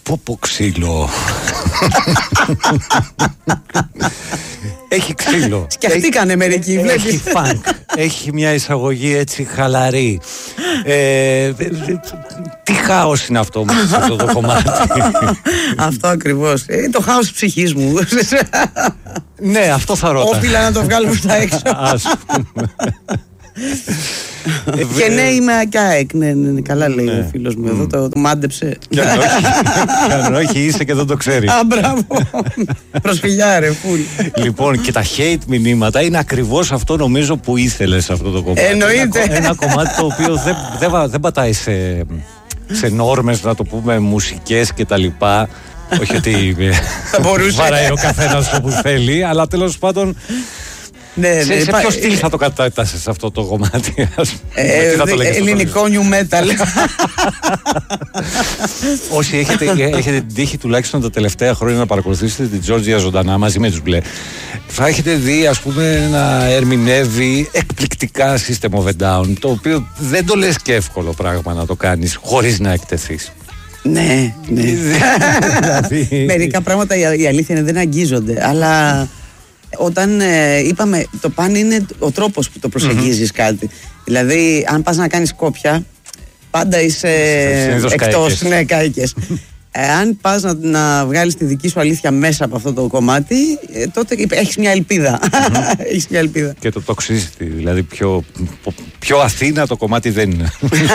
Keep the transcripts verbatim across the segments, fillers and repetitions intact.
Πω πω ξύλο. Έχει ξύλο. Σκεφτήκανε μερικοί. Έχει φανκ. Έχει μια εισαγωγή έτσι χαλαρή. ε, Τι χάος είναι αυτό μέσα αυτό το κομμάτι. Αυτό ακριβώς. Είναι το χάος της ψυχής μου. Ναι, αυτό θα ρώτα. Όφιλα να το βγάλουμε στα έξω. Ας πούμε. Και ναι, είμαι ΑΚΑΕΚ. Ναι, ναι, καλά λέει ο φίλος μου εδώ. Το μάντεψε. Και αν όχι, είσαι και δεν το ξέρει. Α, μπράβο. Προσφυλιά, ρε, φουλ. Λοιπόν, και τα hate μηνύματα είναι ακριβώς αυτό νομίζω που ήθελες σε αυτό το κομμάτι. Εννοείται. Ένα κομμάτι το οποίο δεν πατάει σε νόρμες, να το πούμε, μουσικές και τα λοιπά. Όχι ότι βαράει ο καθένας όπου θέλει, αλλά τέλος πάντων. Ναι, σε, ναι, σε ποιο στυλ θα το κατάτασες αυτό το κομμάτι, ας πούμε? Ε, το ελληνικό new metal. Όσοι έχετε, έχετε την τύχη τουλάχιστον τα τελευταία χρόνια να παρακολουθήσετε την Τζόρτζια ζωντανά μαζί με τους Μπλε, θα έχετε δει, ας πούμε, να ερμηνεύει εκπληκτικά System of a Down, το οποίο δεν το λες και εύκολο πράγμα να το κάνεις χωρίς να εκτεθείς. Ναι, ναι. Δηλαδή... Μερικά πράγματα η αλήθεια είναι δεν αγγίζονται, αλλά όταν ε, είπαμε το παν είναι ο τρόπος που το προσεγγίζεις mm-hmm. κάτι. Δηλαδή αν πας να κάνεις κόπια πάντα είσαι εκτός, ναι, κάηκες. ε, αν πας να, να βγάλεις τη δική σου αλήθεια μέσα από αυτό το κομμάτι, ε, τότε έχεις μια ελπίδα. Mm-hmm. Έχεις μια ελπίδα. Και το toxicity, δηλαδή πιο, πιο Αθήνα το κομμάτι δεν είναι.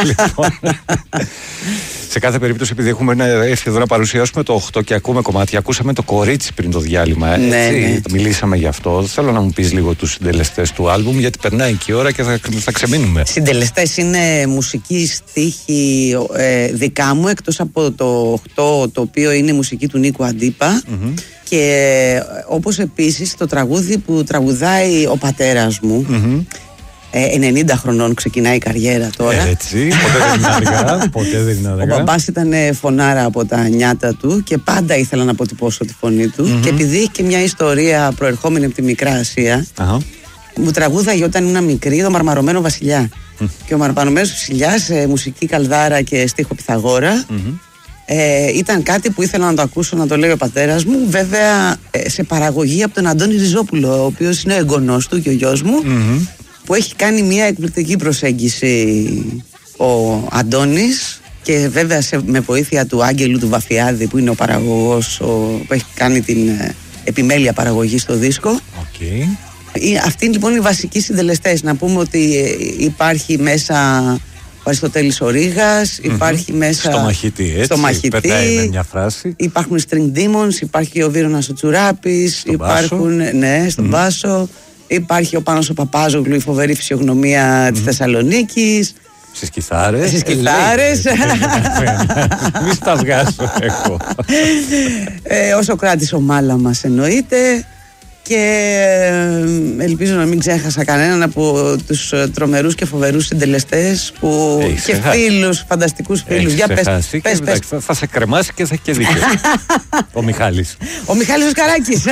Σε κάθε περίπτωση, επειδή έχουμε έρθει εδώ να παρουσιάσουμε το οκτώ και ακούμε κομμάτια, ακούσαμε το κορίτσι πριν το διάλειμμα. Έτσι, ναι, ναι. Μιλήσαμε γι' αυτό. Θέλω να μου πεις λίγο τους συντελεστές του άλμπουμ, γιατί περνάει και η ώρα και θα, θα ξεμείνουμε. Συντελεστές είναι μουσική στίχη ε, δικά μου, εκτός από το οκτώ, το οποίο είναι μουσική του Νίκου Αντίπα. Mm-hmm. Και όπως επίσης το τραγούδι που τραγουδάει ο πατέρας μου. Mm-hmm. ενενήντα χρονών ξεκινάει η καριέρα τώρα. Έτσι, ποτέ δεν είναι αργά. Ποτέ δεν είναι αργά. Ο μπαμπάς ήταν φωνάρα από τα νιάτα του και πάντα ήθελα να αποτυπώσω τη φωνή του. Mm-hmm. Και επειδή έχει και μια ιστορία προερχόμενη από τη Μικρά Ασία, uh-huh. μου τραγούδαγε όταν ήμουν μικρή το Μαρμαρωμένο Βασιλιά. Mm-hmm. Και ο Μαρμαρωμένος Βασιλιάς, μουσική Καλδάρα και στίχο Πυθαγόρα, mm-hmm. ε, ήταν κάτι που ήθελα να το ακούσω, να το λέει ο πατέρας μου. Βέβαια σε παραγωγή από τον Αντώνη Ριζόπουλο, ο οποίος είναι ο εγγονός του και ο γιος μου. Mm-hmm. Που έχει κάνει μια εκπληκτική προσέγγιση ο Αντώνης και βέβαια σε, με βοήθεια του Άγγελου του Βαφιάδη που είναι ο παραγωγός ο, που έχει κάνει την ε, επιμέλεια παραγωγή στο δίσκο. Okay. Αυτοί είναι λοιπόν οι βασικοί συντελεστές. Να πούμε ότι ε, υπάρχει μέσα ο Αριστοτέλης ο Ρήγας, mm-hmm. υπάρχει μέσα στο Μαχητή, έτσι, στο Μαχητή, περνάει με μια φράση. Υπάρχουν String Demons, υπάρχει ο Βίρονας ο Τσουράπης, στον υπάρχουν, μπάσο. Ναι, στον mm-hmm. μπάσο. Υπάρχει ο Πάνος ο Παπάζογλου, η φοβερή φυσιογνωμία mm. της Θεσσαλονίκης. Στις κιθάρες. Στις κιθάρες. Μη στα βγάζω εγώ. ε, ο Σοκράτης ο Μάλαμας εννοείται. Και ελπίζω να μην ξέχασα κανέναν από τους τρομερούς και φοβερούς συντελεστές που Έχεις και ξεχάσει. Φίλους, φανταστικούς φίλους. Για πες, πες, πες. Εντάξει, θα, θα σε κρεμάσει και θα έχει και δίκιο. Ο Μιχάλης. Ο Μιχάλης ο Σκαράκης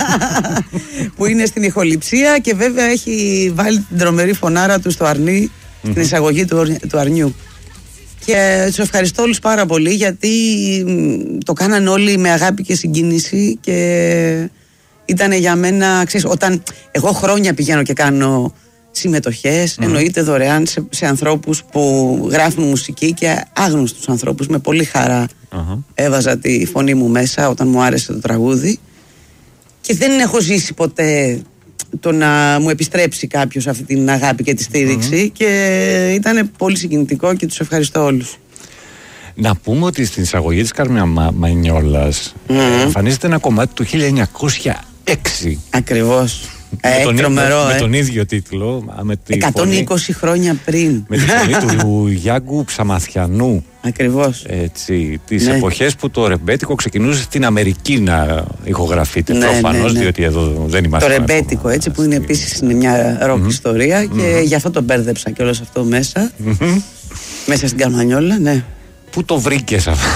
που είναι στην ηχοληψία και βέβαια έχει βάλει την τρομερή φωνάρα του στο αρνί στην mm-hmm. εισαγωγή του, του αρνιού. Και τους ευχαριστώ όλους πάρα πολύ γιατί το κάναν όλοι με αγάπη και συγκίνηση και ήταν για μένα, ξέρεις, όταν εγώ χρόνια πηγαίνω και κάνω συμμετοχές, mm. εννοείται δωρεάν σε, σε ανθρώπους που γράφουν μουσική και άγνωστους ανθρώπους, με πολύ χαρά uh-huh. έβαζα τη φωνή μου μέσα όταν μου άρεσε το τραγούδι και δεν έχω ζήσει ποτέ το να μου επιστρέψει κάποιος αυτή την αγάπη και τη στήριξη mm. και ήταν πολύ συγκινητικό και τους ευχαριστώ όλους. Να πούμε ότι στην εισαγωγή της Κάρμια Μα, Μανιόλας mm. εμφανίζεται ένα κομμάτι του χίλια εννιακόσια έξι. Ακριβώς. Με, ε, τον, τρομερό, με, ε. με τον ίδιο τίτλο, με τη εκατόν είκοσι φωνή, χρόνια πριν. Με τη φωνή του Γιάνγκου Ψαμαθιανού. Ακριβώς. Έτσι, τις ναι. εποχές που το ρεμπέτικο ξεκινούσε στην Αμερική να ηχογραφείται. Ναι, προφανώς, ναι, ναι. διότι εδώ δεν είμαστε. Το ρεμπέτικο, έτσι, που είναι επίσης μια ροκ mm-hmm. ιστορία και mm-hmm. γι' αυτό το μπέρδεψα και όλο αυτό μέσα. Mm-hmm. Μέσα στην Καρμανιόλα, ναι. Πού το βρήκες αυτό?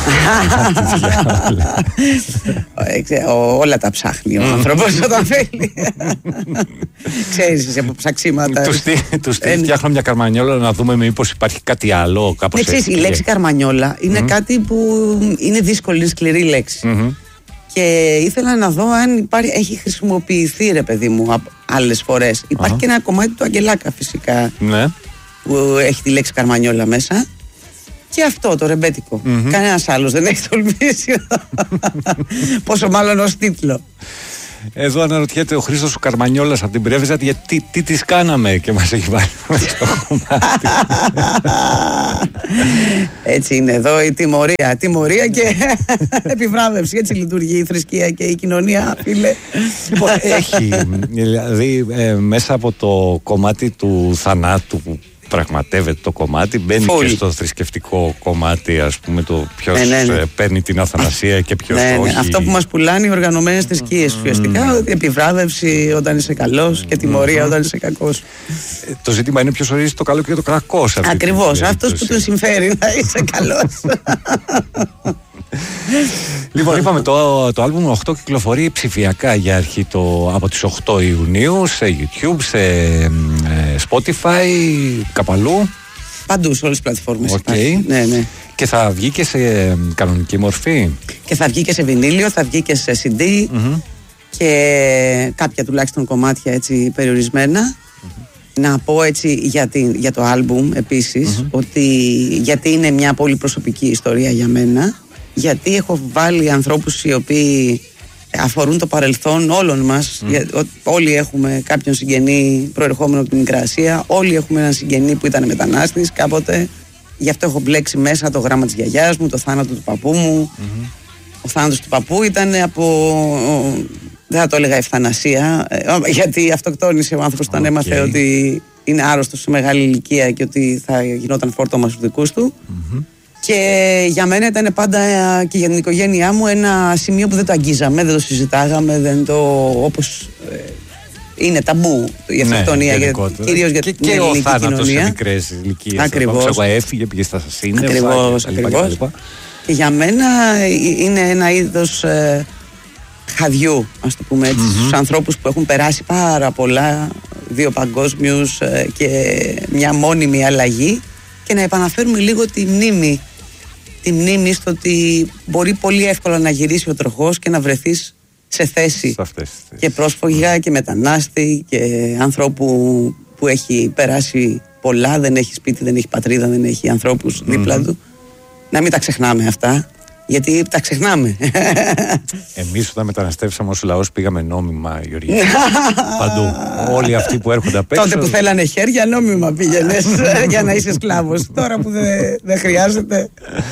Όλα τα ψάχνει ο άνθρωπος όταν θέλει. Ξέρεις από ψαξίματα. Τους φτιάχνω μια καρμανιόλα να δούμε μήπως υπάρχει κάτι άλλο κάπως έτσι. Η λέξη καρμανιόλα είναι κάτι που είναι δύσκολη, είναι σκληρή λέξη. Και ήθελα να δω αν υπάρχει, έχει χρησιμοποιηθεί, ρε παιδί μου, άλλες φορές. Υπάρχει και ένα κομμάτι του Αγγελάκα φυσικά που έχει τη λέξη καρμανιόλα μέσα. Και αυτό το ρεμπέτικο. Mm-hmm. Κανένας άλλος δεν έχει τολμήσει. Πόσο μάλλον ως τίτλο. Εδώ αναρωτιέται ο Χρήστος ο Καρμανιόλας από την Πρέβεζα γιατί τι τις κάναμε και μας έχει βάλει στο κομμάτι. Έτσι είναι εδώ η τιμωρία. Τιμωρία και επιβράβευση. Έτσι λειτουργεί η θρησκεία και η κοινωνία, φίλε. Λοιπόν, έχει δηλαδή ε, μέσα από το κομμάτι του θανάτου που πραγματεύεται το κομμάτι, μπαίνει Φουλ. και στο θρησκευτικό κομμάτι, ας πούμε, το ποιος ναι, ναι, ναι. παίρνει την αθανασία και ποιος ναι, όχι. Ναι. Αυτό που μας πουλάνε οι οργανωμένες θρησκείες ουσιαστικά, ότι επιβράβευση όταν είσαι καλός και τιμωρία mm. όταν είσαι κακός. Ε, το ζήτημα είναι ποιος ορίζει το καλό και το κακό. Ακριβώς, αυτός που του συμφέρει να είσαι καλός. Λοιπόν, είπαμε το, το άλμπουμ οκτώ κυκλοφορεί ψηφιακά για αρχή το, από τις οκτώ Ιουνίου σε YouTube, σε ε, Spotify, κάπου αλλού. Παντού, σε όλες τις πλατφόρμες. Okay. Ναι, ναι. Και θα βγει και σε ε, κανονική μορφή. Και θα βγει και σε βινίλιο, θα βγει και σε σι ντι mm-hmm. και κάποια τουλάχιστον κομμάτια έτσι περιορισμένα. Mm-hmm. Να πω έτσι για, την, για το άλμπουμ επίσης, mm-hmm. ότι γιατί είναι μια πολύ προσωπική ιστορία για μένα. Γιατί έχω βάλει ανθρώπους οι οποίοι αφορούν το παρελθόν όλων μας. Mm. Για, ό, όλοι έχουμε κάποιον συγγενή προερχόμενο από την Μικρά Ασία. Όλοι έχουμε έναν συγγενή που ήταν μετανάστης κάποτε. Γι' αυτό έχω μπλέξει μέσα το γράμμα της γιαγιάς μου, το θάνατο του παππού μου. Mm-hmm. Ο θάνατος του παππού ήταν από... Δεν θα το έλεγα ευθανασία, γιατί αυτοκτόνησε ο άνθρωπος όταν okay. έμαθε ότι είναι άρρωστος σε μεγάλη ηλικία και ότι θα γινόταν φόρτωμα στους δικούς του. Mm-hmm. Και για μένα ήταν πάντα και για την οικογένειά μου ένα σημείο που δεν το αγγίζαμε, δεν το συζητάγαμε, δεν το, όπως ε, είναι ταμπού η αυτοκτονία, ναι, κυρίως για και, την ελληνική κοινωνία. Και ο θάνατος σε μικρές ηλικίες. Ακριβώς. Εγώ έφυγε, πήγε στα σύννεφα. Ακριβώς, και, ακριβώς. Και, και για μένα είναι ένα είδος ε, χαδιού, ας το πούμε έτσι, mm-hmm. στους ανθρώπους που έχουν περάσει πάρα πολλά, δύο παγκόσμιους ε, και μια μόνιμη αλλαγή. Και να επαναφέρουμε λίγο τη μνήμη, τη μνήμη στο ότι μπορεί πολύ εύκολα να γυρίσει ο τροχός και να βρεθείς σε θέση αυτές, και πρόσφυγα και μετανάστη και ανθρώπου που έχει περάσει πολλά, δεν έχει σπίτι, δεν έχει πατρίδα, δεν έχει ανθρώπους mm-hmm. δίπλα του. Να μην τα ξεχνάμε αυτά, γιατί τα ξεχνάμε. Εμείς όταν μεταναστεύσαμε ως λαός πήγαμε νόμιμα, Γεωργία. Παντού. Όλοι αυτοί που έρχονται απ' έξω. Τότε που θέλανε χέρια, νόμιμα πήγαινες για να είσαι σκλάβος. Τώρα που δεν δε χρειάζεται,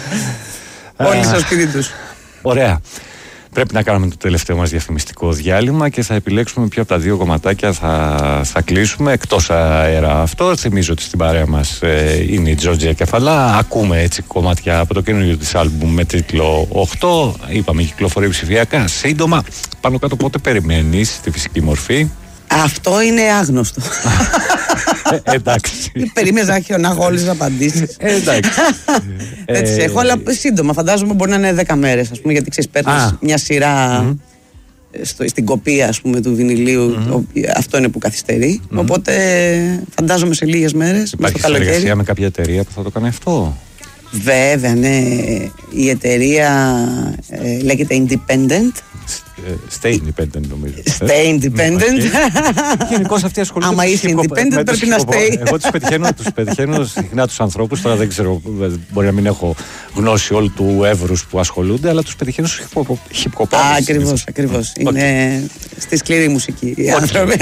όλοι στο σπίτι τους. Ωραία. Πρέπει να κάνουμε το τελευταίο μας διαφημιστικό διάλειμμα και θα επιλέξουμε ποιο από τα δύο κομματάκια θα, θα κλείσουμε εκτός αέρα αυτό. Θυμίζω ότι στην παρέα μας ε, είναι η Τζόρτζια Κεφαλά. Ακούμε έτσι κομμάτια από το καινούργιο της άλμπουμ με τίτλο οκτώ. Είπαμε κυκλοφορεί ψηφιακά. Σύντομα, πάνω κάτω πότε περιμένεις στη φυσική μορφή? Αυτό είναι άγνωστο. ε, εντάξει. Περίμενα να έχω να έχω όλες τις απαντήσεις. Ε, εντάξει. Δεν τις έχω, αλλά σύντομα. Φαντάζομαι μπορεί να είναι δέκα μέρες, ας πούμε, γιατί ξέρεις, παίρνεις μια σειρά mm-hmm. στο, στην κοπία, ας πούμε, του βινιλίου. Mm-hmm. Αυτό είναι που καθυστερεί. Mm-hmm. Οπότε φαντάζομαι σε λίγες μέρες. Υπάρχει συνεργασία με κάποια εταιρεία που θα το κάνει αυτό? Βέβαια, ναι. Η εταιρεία ε, λέγεται Independent. Stay independent, νομίζω. Stay independent. Γενικώς αυτοί ασχολούνται. Άμα είσαι independent πρέπει να stay. Εγώ τους πετυχαίνω, τους πετυχαίνω συχνά τους ανθρώπους. Τώρα δεν ξέρω, μπορεί να μην έχω γνώση όλου του εύρους που ασχολούνται, αλλά τους πετυχαίνω στους hip-hop. Ακριβώς, ακριβώς. Είναι στη σκληρή μουσική οι άνθρωποι.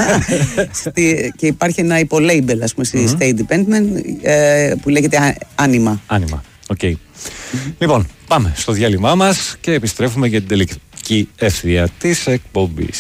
Και υπάρχει ένα υπολέιμπελ, ας πούμε, στη Stay independent που λέγεται Anima. Anima, οκ. Λοιπόν, πάμε στο διάλειμμά μας και επιστρέφουμε για την τελική ευθεία της εκπομπής.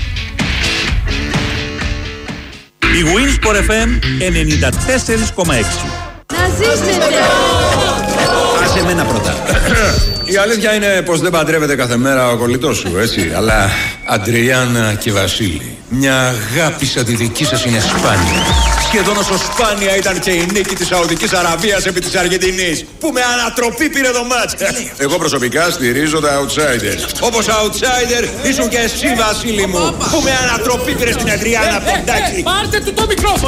Η Winsport εφ εμ ενενήντα τέσσερα κόμμα έξι. Να ζήσετε! Άσε εμένα πρώτα. Η αλήθεια είναι πως δεν παντρεύεται κάθε μέρα ο κολλητός σου, έτσι. Αλλά Αντριάννα και Βασίλη, μια αγάπη σαν τη δική σας είναι σπάνια. Σχεδόν όσο σπάνια ήταν και η νίκη της Σαουδικής Αραβίας επί της Αργεντινής, που με ανατροπή πήρε το μάτς. Εγώ προσωπικά στηρίζω τα outsiders. Όπως outsider ήσουν και εσύ, Βασίλη μου, που με ανατροπή πήρε στην Adriana Ποντάκη. Πάρτε του το μικρόφωνο.